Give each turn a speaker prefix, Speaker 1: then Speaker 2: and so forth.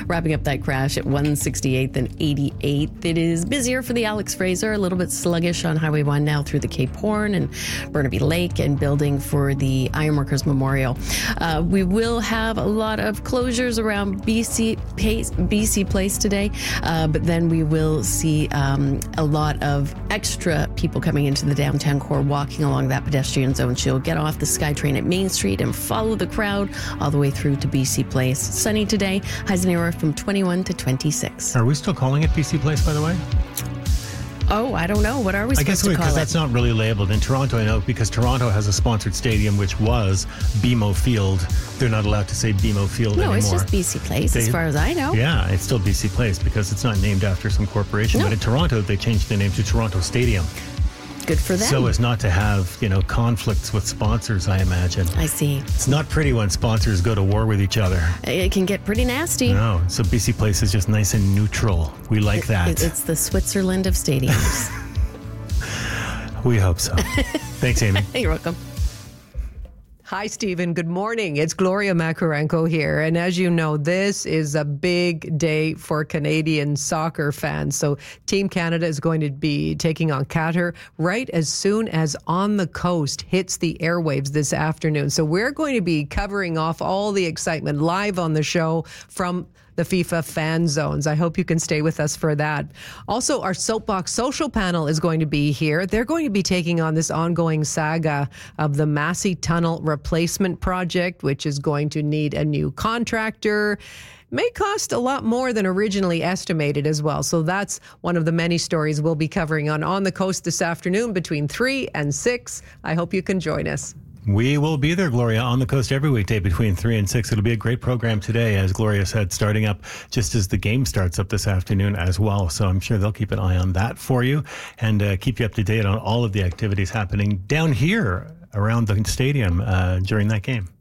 Speaker 1: wrapping up that crash at 168th and 88th. It is busier for the Alex Fraser, a little bit sluggish on Highway 1 now through the Cape Horn and Burnaby Lake, and building for the Ironworkers Memorial. We will have a lot of closures around BC Place today, but then we will see a lot of extra people coming into the downtown core, walking along that pedestrian zone. She'll get off the SkyTrain at Main Street and follow the crowd all the way through to BC Place. Sunny today, highs anywhere from 21 to 26.
Speaker 2: Are we still calling it BC Place, by the way?
Speaker 1: Oh, I don't know. What are we supposed to call it?
Speaker 2: Because that's not really labeled. In Toronto, I know, because Toronto has a sponsored stadium, which was BMO Field. They're not allowed to say BMO Field anymore.
Speaker 1: No, it's just BC Place, as far as I know.
Speaker 2: Yeah, it's still BC Place because it's not named after some corporation. No. But in Toronto, they changed the name to Toronto Stadium.
Speaker 1: Good for them.
Speaker 2: So as not to have, conflicts with sponsors, I imagine.
Speaker 1: I see.
Speaker 2: It's not pretty when sponsors go to war with each other.
Speaker 1: It can get pretty nasty.
Speaker 2: No, so BC Place is just nice and neutral. We like that.
Speaker 1: It's the Switzerland of stadiums.
Speaker 2: We hope so. Thanks, Amy.
Speaker 1: You're welcome.
Speaker 3: Hi, Stephen. Good morning. It's Gloria Makarenko here. And as you know, this is a big day for Canadian soccer fans. So Team Canada is going to be taking on Qatar right as soon as On the Coast hits the airwaves this afternoon. So we're going to be covering off all the excitement live on the show from the FIFA fan zones. I hope you can stay with us for that. Also, our Soapbox Social panel is going to be here. They're going to be taking on this ongoing saga of the Massey Tunnel replacement project, which is going to need a new contractor. May cost a lot more than originally estimated as well. So that's one of the many stories we'll be covering on the Coast this afternoon between 3 and 6. I hope you can join us.
Speaker 2: We will be there, Gloria, on the Coast every weekday between 3 and 6. It'll be a great program today, as Gloria said, starting up just as the game starts up this afternoon as well. So I'm sure they'll keep an eye on that for you and keep you up to date on all of the activities happening down here around the stadium during that game.